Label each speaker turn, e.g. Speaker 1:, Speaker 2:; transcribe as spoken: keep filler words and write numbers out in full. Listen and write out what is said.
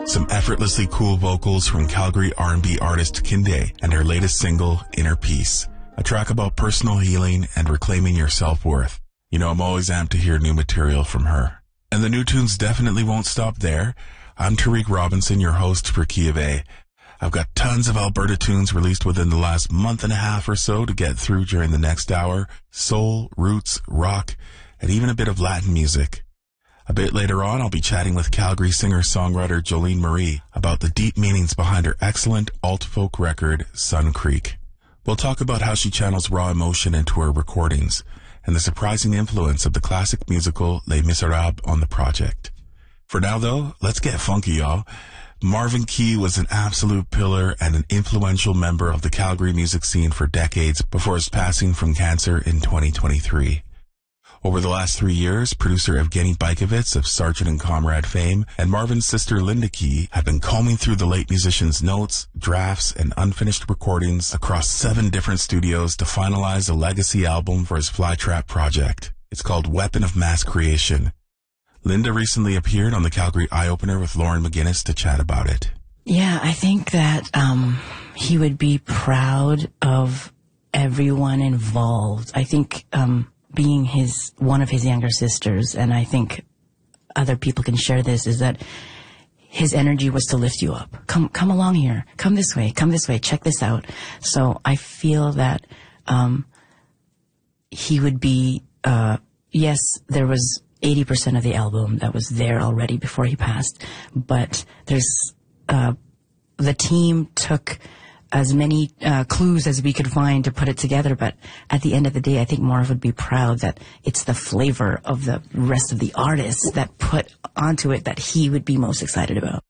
Speaker 1: Some effortlessly cool vocals from Calgary R and B artist Kinde and her latest single, Inner Peace, a track about personal healing and reclaiming your self-worth. You know, I'm always amped to hear new material from her. And the new tunes definitely won't stop there. I'm Tariq Robinson, your host for Key of A. I've got tons of Alberta tunes released within the last month and a half or so to get through during the next hour. Soul, roots, rock, and even a bit of Latin music. A bit later on, I'll be chatting with Calgary singer-songwriter Jolene Marie about the deep meanings behind her excellent alt-folk record, Sun Creek. We'll talk about how she channels raw emotion into her recordings and the surprising influence of the classic musical Les Miserables on the project. For now, though, let's get funky, y'all. Marvin Key was an absolute pillar and an influential member of the Calgary music scene for decades before his passing from cancer in twenty twenty-three. Over the last three years, producer Evgeny Baikovitz of Sergeant and Comrade fame and Marvin's sister Linda Key have been combing through the late musician's notes, drafts, and unfinished recordings across seven different studios to finalize a legacy album for his Flytrap project. It's called Weapon of Mass Creation. Linda recently appeared on the Calgary Eye Opener with Lauren McGinnis to chat about it.
Speaker 2: Yeah, I think that um, he would be proud of everyone involved. I think... Um, being his one of his younger sisters, and I think other people can share this, is that his energy was to lift you up. Come come along here. Come this way. Come this way. Check this out. So I feel that um, he would be, uh, yes, there was eighty percent of the album that was there already before he passed, but there's uh, the team took as many uh, clues as we could find to put it together, but at the end of the day, I think Marv would be proud that it's the flavor of the rest of the artists that put onto it that he would be most excited about.